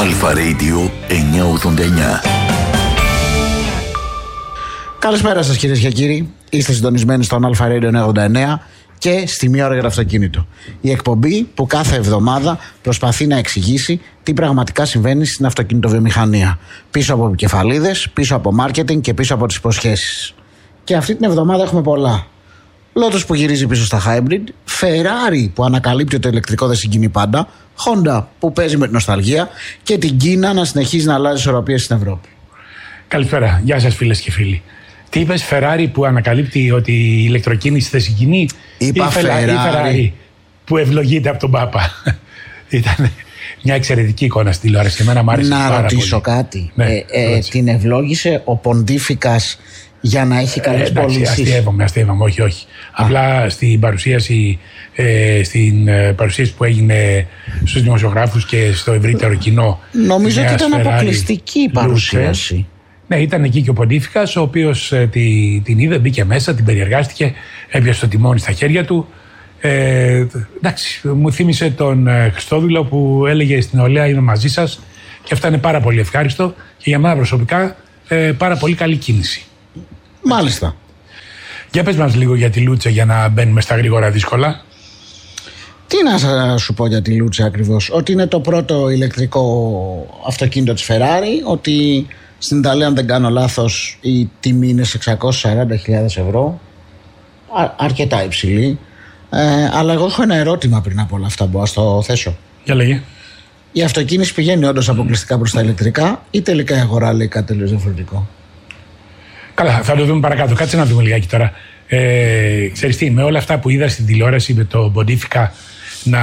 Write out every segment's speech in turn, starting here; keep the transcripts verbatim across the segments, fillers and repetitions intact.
Αλφα Radio εννιακόσια ογδόντα εννιά. Καλησπέρα σας κυρίες και κύριοι. Είστε συντονισμένοι στον Αλφα Radio εννιακόσια ογδόντα εννιά και στη Μία Ώρα για το Αυτοκίνητο. Η εκπομπή που κάθε εβδομάδα προσπαθεί να εξηγήσει τι πραγματικά συμβαίνει στην αυτοκινητοβιομηχανία. Πίσω από επικεφαλίδες, πίσω από μάρκετινγκ και πίσω από τις υποσχέσεις. Και αυτή την εβδομάδα έχουμε πολλά. Lotus που γυρίζει πίσω στα hybrid, Ferrari που ανακαλύπτει ότι το ηλεκτρικό δεν συγκινεί πάντα, Honda που παίζει με την νοσταλγία και την Κίνα να συνεχίζει να αλλάζει ισορροπίες στην Ευρώπη. Καλησπέρα, γεια σας φίλες και φίλοι. Τι είπες, Ferrari που ανακαλύπτει ότι η ηλεκτροκίνηση δεν συγκινεί? Είπα ή Ferrari. Ferrari που ευλογείται από τον Πάπα? Ήταν μια εξαιρετική εικόνα στη τηλεόραση. Εμένα μου άρεσε να πάρα ρωτήσω πολύ. κάτι. Ναι, ε, ε, την ευλόγησε ο Ποντίφικας για να έχει καλές ε, εντάξει, πωλήσεις? αστείευομαι, αστείευομαι, όχι, όχι. Α. Απλά στην παρουσίαση, ε, στην ε, παρουσίαση που έγινε στους δημοσιογράφους και στο ευρύτερο κοινό. Νομίζω ότι ήταν Ferrari αποκλειστική η παρουσίαση. Λούτσε. Ναι, ήταν εκεί και ο Ποντίφικας, ο οποίος ε, τη, την είδε, μπήκε μέσα, την περιεργάστηκε, έπιασε το τιμόνι στα χέρια του. Ε, εντάξει, μου θύμισε τον ε, Χριστόδουλο που έλεγε στην νεολαία είμαι μαζί σας, και αυτό είναι πάρα πολύ ευχάριστο και για μένα προσωπικά ε, πάρα πολύ καλή κίνηση. Μάλιστα. Για πες μας λίγο για τη Λούτσε για να μπαίνουμε στα γρήγορα δύσκολα. Τι να σου πω για τη Λούτσε ακριβώς? Ότι είναι το πρώτο ηλεκτρικό αυτοκίνητο της Ferrari, ότι στην Ιταλία, αν δεν κάνω λάθος, η τιμή είναι σε εξακόσιες σαράντα χιλιάδες ευρώ. Α, αρκετά υψηλή. Ε, αλλά εγώ έχω ένα ερώτημα πριν από όλα αυτά, μπορώ να το θέσω. Για λέγε. Η αυτοκίνηση πηγαίνει όντως αποκλειστικά προς τα ηλεκτρικά ή τελικά η αγορά λέει κάτι τελείως διαφορετικό? Καλά, θα το δούμε παρακάτω. Κάτσε να δούμε λιγάκι τώρα. Ε, ξέρεις τι, με όλα αυτά που είδα στην τηλεόραση με το Ποντίφικα να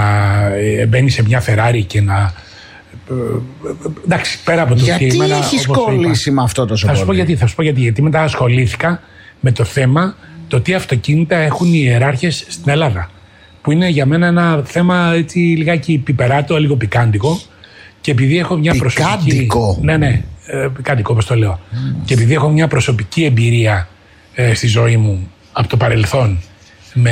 ε, μπαίνει σε μια Ferrari και να. Ε, εντάξει, πέρα από το γιατί κείμενα. Γιατί έχεις κολλήσει με αυτό τόσο θα σου πολύ? πω γιατί, θα σου πω γιατί. Γιατί μετά ασχολήθηκα με το θέμα το τι αυτοκίνητα έχουν οι ιεράρχες στην Ελλάδα. Που είναι για μένα ένα θέμα έτσι λιγάκι πιπεράτο, λίγο πικάντικο. Και επειδή έχω μια προσωπική. Πικάντικο. Ναι, ναι, ε, πικάντικο, όπως το λέω. Mm. Και επειδή έχω μια προσωπική εμπειρία ε, στη ζωή μου από το παρελθόν με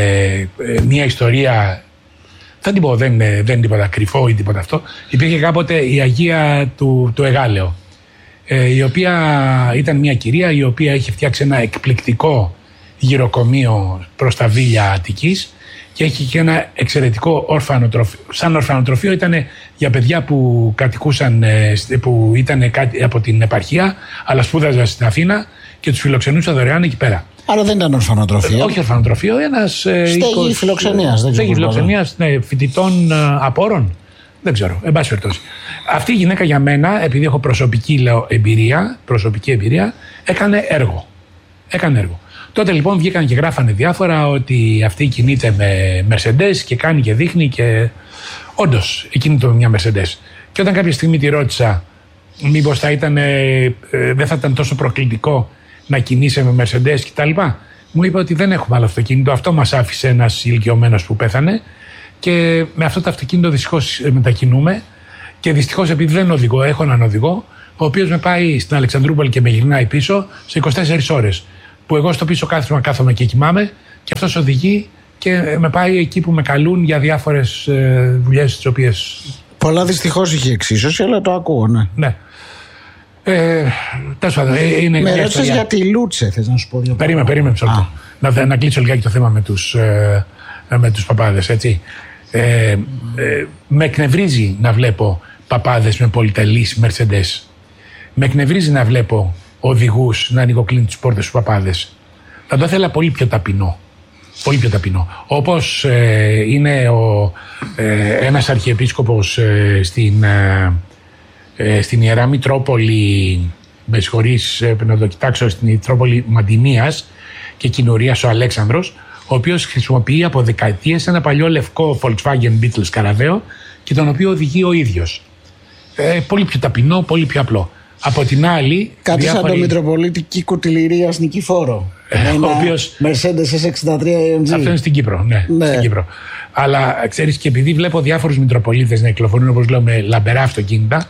ε, μια ιστορία. Θα την πω, δεν είναι, δεν είναι τίποτα κρυφό ή τίποτα αυτό. Υπήρχε κάποτε η Αγία του, του Εγάλεο, ε, η οποία ήταν μια κυρία η οποία είχε φτιάξει ένα εκπληκτικό γυροκομείο προς τα Βίλια Αττικής και έχει και ένα εξαιρετικό ορφανοτροφείο. Σαν ορφανοτροφείο ήταν για παιδιά που κατοικούσαν, που ήταν από την επαρχία, αλλά σπούδαζαν στην Αθήνα και τους φιλοξενούσε δωρεάν εκεί πέρα. Άρα δεν ήταν ορφανοτροφείο. Ε, όχι ορφανοτροφείο, ένας. Στέγη φιλοξενίας. Στέγη φιλοξενίας, ναι, φοιτητών απόρων. Δεν ξέρω, εν πάση περιπτώσει. Αυτή η γυναίκα για μένα, επειδή έχω προσωπική λέω, εμπειρία, προσωπική εμπειρία, έκανε έργο. Έκανε έργο. Τότε λοιπόν βγήκαν και γράφανε διάφορα ότι αυτή κινείται με Mercedes και κάνει και δείχνει και όντως κινείται με μια Mercedes. Και όταν κάποια στιγμή τη ρώτησα μήπως θα ήταν, ε, δεν θα ήταν τόσο προκλητικό να κινείσαι με Mercedes κτλ. Μου είπε ότι δεν έχουμε άλλο αυτοκίνητο. Αυτό μας άφησε ένας ηλικιωμένος που πέθανε και με αυτό το αυτοκίνητο δυστυχώς μετακινούμε. Και δυστυχώς επειδή δεν οδηγώ, έχω έναν οδηγό, ο οποίος με πάει στην Αλεξανδρούπολη και με γυρνάει πίσω σε είκοσι τέσσερις ώρες. Που εγώ στο πίσω κάθισμα κάθομαι και κοιμάμαι και αυτός οδηγεί και με πάει εκεί που με καλούν για διάφορες ε, δουλειές τις οποίες. Πολλά δυστυχώς είχε εξίσωση, αλλά το ακούω, ναι. Ναι. Ε, τέλος πάντων, είναι με ρώτησες για τη Λούτσε, θες να σου πω δύο Περίμενε, περίμενε να, να κλείσω λιγάκι το θέμα με τους, ε, με τους παπάδες, έτσι. Ε, ε, με εκνευρίζει να βλέπω παπάδες με πολυτελείς Mercedes. Με εκνευρίζει να βλέπω οδηγούς να ανοιγοκλίνουν τις πόρτες στους παπάδες. Θα το ήθελα πολύ πιο ταπεινό. Πολύ πιο ταπεινό. Όπως ε, είναι ο, ε, ένας αρχιεπίσκοπος ε, στην, ε, ε, στην Ιερά Μητρόπολη, με συγχωρείς ε, να το κοιτάξω, στην Μητρόπολη Μαντινίας και Κοινορίας ο Αλέξανδρος, ο οποίος χρησιμοποιεί από δεκαετίες ένα παλιό λευκό Volkswagen Beetle Scarabeo και τον οποίο οδηγεί ο ίδιος. Ε, πολύ πιο ταπεινό, πολύ πιο απλό. Από την άλλη. Κάτι διάφοροι... σαν το Μητροπολίτη Κίκου Τηληρίας Νικηφόρο. ο οποίος. Mercedes ες εξήντα τρία έι εμ τζι. Αυτό είναι στην Κύπρο. Ναι, ναι. Στην Κύπρο. Αλλά ξέρεις, και επειδή βλέπω διάφορους Μητροπολίτες να κυκλοφορούν, όπως λέω, με λαμπερά αυτοκίνητα,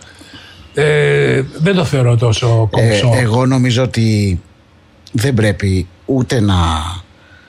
ε, δεν το θεωρώ τόσο κομψό. Ε, εγώ νομίζω ότι δεν πρέπει ούτε να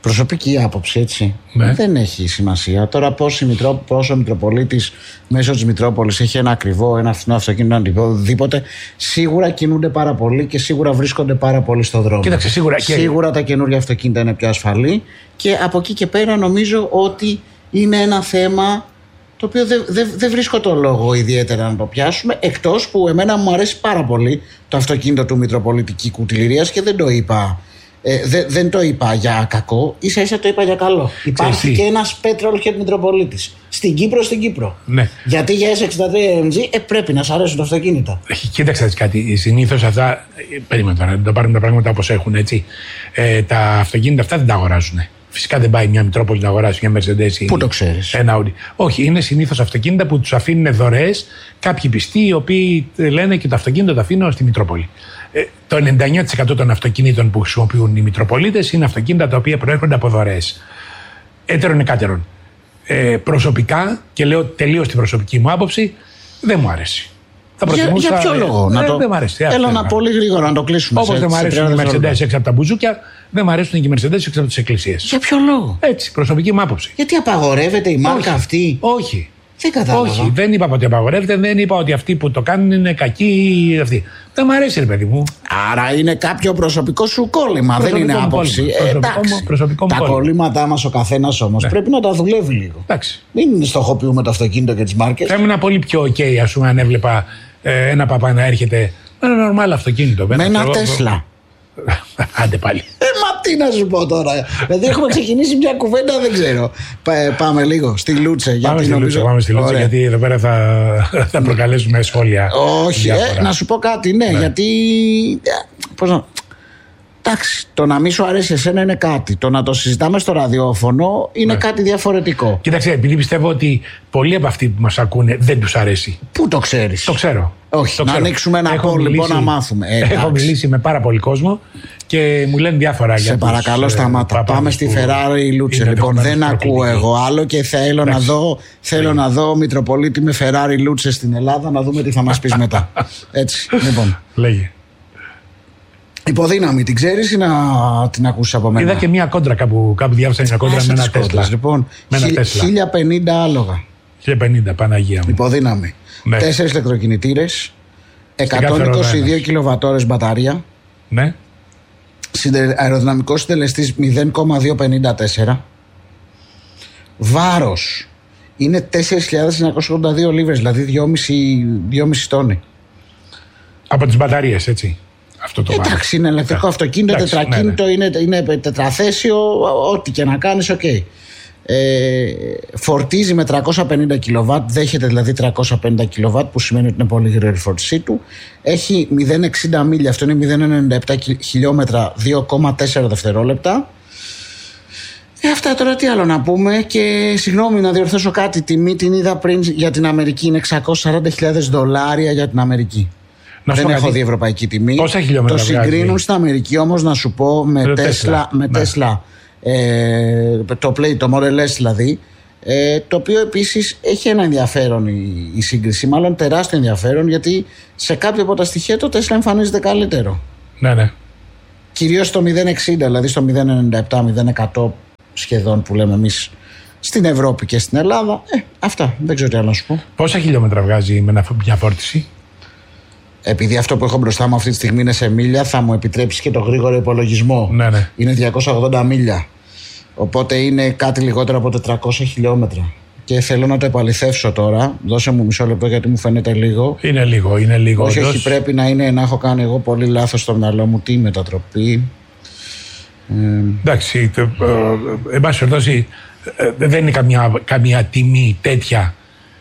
Προσωπική άποψη, έτσι. Ναι. Δεν έχει σημασία. Τώρα, πώς, η Μητρό, πώς ο Μητροπολίτης μέσω της Μητρόπολης έχει ένα ακριβό, ένα φθηνό αυτοκίνητο, οτιδήποτε, σίγουρα κινούνται πάρα πολύ και σίγουρα βρίσκονται πάρα πολύ στο δρόμο. Κοίταξε, σίγουρα, σίγουρα τα καινούργια αυτοκίνητα είναι πιο ασφαλή και από εκεί και πέρα νομίζω ότι είναι ένα θέμα το οποίο δεν δε, δε βρίσκω το λόγο ιδιαίτερα να το πιάσουμε, εκτός που εμένα μου αρέσει πάρα πολύ το αυτοκίνητο του Μητροπολιτική Κουτιληρίας και δεν το είπα. Ε, δε, δεν το είπα για κακό, ίσα ίσα το είπα για καλό. Υπάρχει και ένας petrol head Μητροπολίτης. Στην Κύπρο, στην Κύπρο. Ναι. Γιατί για ες εξήντα τρία εμ τζι ε, πρέπει να σ' αρέσουν τα αυτοκίνητα. Κοίταξε κάτι. Συνήθως αυτά. Περίμενα τώρα, να τα πάρουμε τα πράγματα όπως έχουν, έτσι. Ε, τα αυτοκίνητα αυτά δεν τα αγοράζουν. Φυσικά δεν πάει μια Μητρόπολη να αγοράσει μια Mercedes. Πού το ξέρεις? Ένα Audi. Όχι, είναι συνήθως αυτοκίνητα που τους αφήνουν δωρεές κάποιοι πιστοί, οι οποίοι λένε και το αυτοκίνητο το αφήνω στη Μητρόπολη. Ε, το ενενήντα εννέα τοις εκατό των αυτοκινήτων που χρησιμοποιούν οι Μητροπολίτες είναι αυτοκίνητα τα οποία προέρχονται από δωρεές. Έτερον εκάτερον. Ε, προσωπικά, και λέω τελείως την προσωπική μου άποψη, δεν μου αρέσει. Θα για, για ποιο λόγο? Ε, να το... Δεν μου αρέσει. Έλα να πολύ γρήγορα να το κλείσουμε. Όπως δεν μου αρέσουν οι Mercedes έξω από τα μπουζούκια, δεν μου αρέσουν και οι Mercedes έξω από τις εκκλησίες. Για ποιο λόγο? Έτσι, προσωπική μου άποψη. Γιατί απαγορεύεται η μάρκα Όχι. αυτή? Όχι. Δεν κατάλαβα. Όχι, δεν είπα ότι απαγορεύεται, δεν είπα ότι αυτοί που το κάνουν είναι κακοί. Αυτοί. Δεν μου αρέσει, ρε παιδί μου. Άρα είναι κάποιο προσωπικό σου κόλλημα, προσωπικό δεν είναι άποψη. Ε, προσωπικό, εντάξει. προσωπικό τα κόλλημα. κολλήματά μας ο καθένας όμως ναι. πρέπει να τα δουλεύει λίγο. Εντάξει. Μην στοχοποιούμε το αυτοκίνητο και τις μάρκες. Θα ήμουν πολύ πιο ok, ας πούμε, αν έβλεπα ε, ένα παπά να έρχεται με ένα νορμάλ αυτοκίνητο. Με ένα Τέσλα. Άντε πάλι. Ε, μα τι να σου πω τώρα. Δηλαδή έχουμε ξεκινήσει μια κουβέντα, δεν ξέρω. Πά, πάμε λίγο στη Λούτσε. Πάμε γιατί στη νομίζω... Λούτσε, πάμε στη Λούτσε γιατί εδώ πέρα θα, θα προκαλέσουμε σχόλια. Όχι, ε, να σου πω κάτι, ναι, ναι. γιατί. Πώς να. Εντάξει, το να μην σου αρέσει εσένα είναι κάτι. Το να το συζητάμε στο ραδιόφωνο είναι ναι. κάτι διαφορετικό. Κοίταξε, επειδή πιστεύω ότι πολλοί από αυτοί που μας ακούνε δεν τους αρέσει. Πού το ξέρεις? Το ξέρω. Όχι, το να ξέρω. ανοίξουμε ένα πόλ λοιπόν να μάθουμε. Ε, έχω μιλήσει με πάρα πολύ κόσμο και μου λένε διάφορα για σε τους, παρακαλώ σταμάτα. Πάμε στη Ferrari Λούτσε. Λοιπόν, δεν ακούω εγώ άλλο και θέλω να δω, θέλω να δω Μητροπολίτη με Ferrari Λούτσε στην Ελλάδα, να δούμε τι θα μας πεις μετά. Έτσι, λοιπόν. Λέγε. Υποδύναμη, την ξέρεις ή να την ακούσεις από μένα? Είδα και μια κόντρα κάπου, κάπου διάβασα μια κόντρα με ένα Τέσλα. Λοιπόν, χίλια πενήντα άλογα. χίλια πενήντα, Παναγία μου. Υποδύναμη. Ναι. Τέσσερις ηλεκτροκινητήρες, εκατόν είκοσι δύο κιλοβατόρες μπαταρία. Ναι. Αεροδυναμικός συντελεστής μηδέν κόμμα διακόσια πενήντα τέσσερα. Βάρος είναι τέσσερις χιλιάδες εννιακόσιες ογδόντα δύο λίβρες, δηλαδή δυόμισι τόνοι. Από τις μπαταρίες, έτσι. Αυτό το εντάξει, είναι ηλεκτρικό yeah. αυτοκίνητο, εντάξει, τετρακίνητο, ναι, ναι. Είναι, είναι τετραθέσιο, ό,τι και να κάνεις, οκ. Okay. Ε, φορτίζει με τριακόσια πενήντα κιλοβάτ, δέχεται δηλαδή τριακόσια πενήντα κιλοβάτ, που σημαίνει ότι είναι πολύ γρήγορη η φόρτισή του. Έχει μηδέν κόμμα εξήντα μίλια, αυτό είναι μηδέν κόμμα ενενήντα επτά χιλιόμετρα, δύο κόμμα τέσσερα δευτερόλεπτα. Ε, αυτά τώρα τι άλλο να πούμε. Και συγγνώμη να διορθώσω κάτι, τιμή την είδα πριν για την Αμερική, είναι εξακόσιες σαράντα χιλιάδες δολάρια για την Αμερική. Να δεν έχω δει ευρωπαϊκή τιμή. Πόσα χιλιόμετρα το συγκρίνουν βγάζει στην Αμερική όμως, να σου πω, με το Tesla, με ναι. Tesla ε, το Play, το Model S δηλαδή, ε, το οποίο επίσης έχει ένα ενδιαφέρον η, η σύγκριση, μάλλον τεράστιο ενδιαφέρον, γιατί σε κάποια από τα στοιχεία το Tesla εμφανίζεται καλύτερο. Ναι, ναι. Κυρίως στο μηδέν κόμμα εξήντα, δηλαδή στο μηδέν κόμμα ενενήντα επτά μηδέν εκατό σχεδόν που λέμε εμείς στην Ευρώπη και στην Ελλάδα. Ε, αυτά, δεν ξέρω τι άλλο να σου πω. Πόσα χιλιόμετρα βγάζει με μια φόρτιση? Επειδή αυτό που έχω μπροστά μου αυτή τη στιγμή είναι σε μίλια, θα μου επιτρέψει και το γρήγορο υπολογισμό. Ναι, ναι. Είναι διακόσια ογδόντα μίλια. Οπότε είναι κάτι λιγότερο από τετρακόσια χιλιόμετρα. Και θέλω να το επαληθεύσω τώρα. Δώσε μου μισό λεπτό, γιατί μου φαίνεται λίγο. Είναι λίγο, είναι λίγο. Όχι, όχι, πρέπει να είναι, να έχω κάνει εγώ πολύ λάθος στο μυαλό μου. Τι μετατροπή. Ε... Εντάξει, ε, ε, εν πάση περιπτώσει, δεν είναι καμιά, καμιά τιμή τέτοια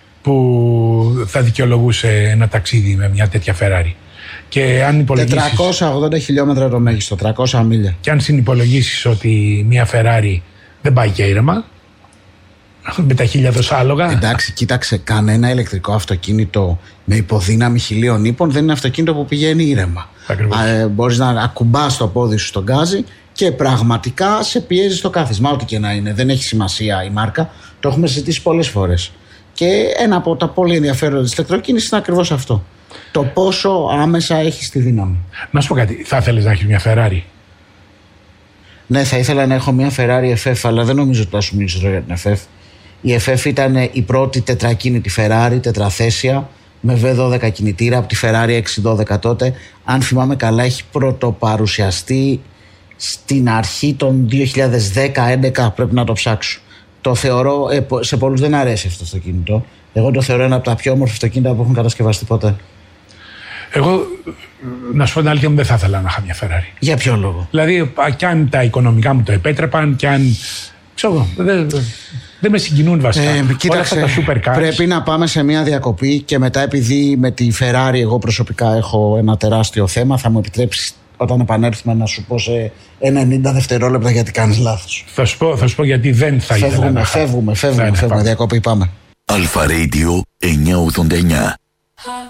που θα δικαιολογούσε ένα ταξίδι με μια τέτοια Ferrari. Και αν υπολογίσεις, τετρακόσια ογδόντα χιλιόμετρα το μέγιστο, τριακόσια μίλια. Και αν συνυπολογίσεις ότι μια Ferrari δεν πάει και ήρεμα, με τα χίλια δοσάλογα. Εντάξει, κοίταξε, κανένα ηλεκτρικό αυτοκίνητο με υποδύναμη χιλίων ύπων δεν είναι αυτοκίνητο που πηγαίνει ήρεμα. Ε, μπορείς να ακουμπάς το πόδι σου στον γκάζι και πραγματικά σε πιέζει στο κάθισμα, ό,τι και να είναι. Δεν έχει σημασία η μάρκα. Το έχουμε συζητήσει πολλές φορές. Και ένα από τα πολύ ενδιαφέροντα της ηλεκτροκίνησης είναι ακριβώς αυτό. Το πόσο άμεσα έχει τη δύναμη. Να σου πω κάτι, θα ήθελες να έχεις μια Ferrari? Ναι, θα ήθελα να έχω μια Ferrari εφ εφ, αλλά δεν νομίζω ότι θα σου μιλήσω για την εφ εφ. Η εφ εφ ήταν η πρώτη τετρακίνητη Ferrari, τετραθέσια, με βι δώδεκα κινητήρα από τη Ferrari έξι δώδεκα τότε. Αν θυμάμαι καλά, έχει πρωτοπαρουσιαστεί στην αρχή των δύο χιλιάδες δέκα έντεκα, πρέπει να το ψάξω. Το θεωρώ, ε, σε πολλούς δεν αρέσει αυτό το αυτοκίνητο. Εγώ το θεωρώ ένα από τα πιο όμορφα αυτοκίνητα που έχουν κατασκευαστεί ποτέ. Εγώ, να σου πω την αλήθεια μου, δεν θα ήθελα να είχα μια Ferrari. Για ποιο λόγο? Δηλαδή, κι αν τα οικονομικά μου το επέτρεπαν, κι αν. Ξέρω, δεν δε με συγκινούν βασικά. Ε, κοίταξε, όλα αυτά τα super cars. Πρέπει να πάμε σε μια διακοπή και μετά, επειδή με τη Ferrari εγώ προσωπικά έχω ένα τεράστιο θέμα, θα μου επιτρέψει όταν επανέλθουμε να σου πω σε ενενήντα δευτερόλεπτα γιατί κάνεις λάθος. Θα σου πω, θα σου πω γιατί δεν θα ήθελα. Φεύγουμε, να φεύγουμε, φεύγουμε, ναι, ναι, φεύγουμε. Διακοπή πάμε. Αλφα Radio εννιακόσια ογδόντα εννιά.